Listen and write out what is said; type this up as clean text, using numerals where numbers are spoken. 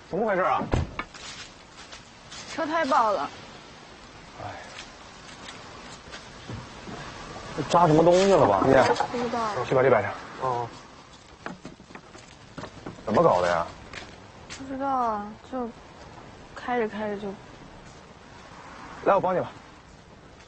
怎么回事啊？ 车胎爆了。 哎，这扎什么东西了吧？你不知道。 去把这摆上。哦。怎么搞的呀？ 不知道啊，就开着开着就。 来，我帮你吧。